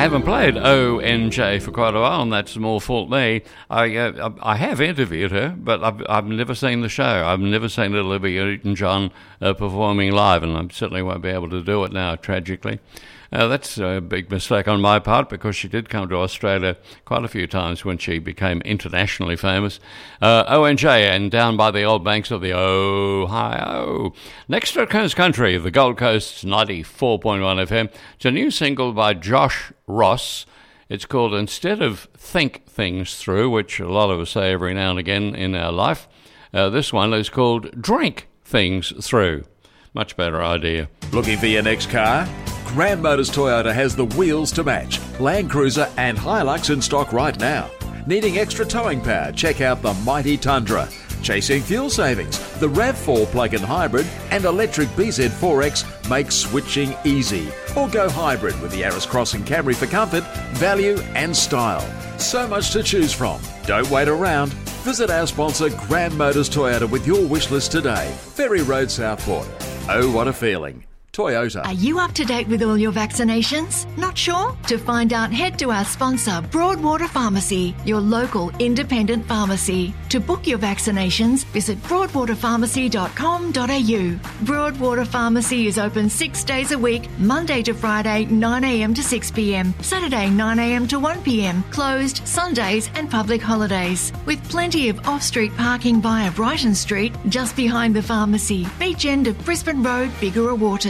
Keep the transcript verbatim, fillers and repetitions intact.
haven't played O N J for quite a while, and that's more fault me. I uh, I have interviewed her, but I've, I've never seen the show. I've never seen Olivia Newton-John uh, performing live, and I certainly won't be able to do it now, tragically. Uh, that's a big mistake on my part, because she did come to Australia quite a few times when she became internationally famous. Uh, O N J, and Down by the Old Banks of the Ohio. Next to Coast Country, the Gold Coast's ninety-four point one F M. It's a new single by Josh Ross. It's called Instead of Think Things Through, which a lot of us say every now and again in our life. Uh, this one is called Drink Things Through. Much better idea. Looking for your next car? Grand Motors Toyota has the wheels to match. Land Cruiser and Hilux in stock right now. Needing extra towing power? Check out the mighty Tundra. Chasing fuel savings? The RAV four plug-in hybrid and electric B Z four X make switching easy. Or go hybrid with the Yaris Cross and Camry for comfort, value and style. So much to choose from. Don't wait around. Visit our sponsor Grand Motors Toyota with your wish list today. Ferry Road, Southport. Oh, what a feeling. Toyota. Are you up to date with all your vaccinations? Not sure? To find out, head to our sponsor, Broadwater Pharmacy, your local independent pharmacy. To book your vaccinations, visit broadwater pharmacy dot com dot a u. Broadwater Pharmacy is open six days a week, Monday to Friday, nine a m to six p m, Saturday, nine a m to one p m, closed Sundays and public holidays. With plenty of off-street parking via Brighton Street, just behind the pharmacy, beach end of Brisbane Road, Bigara Waters.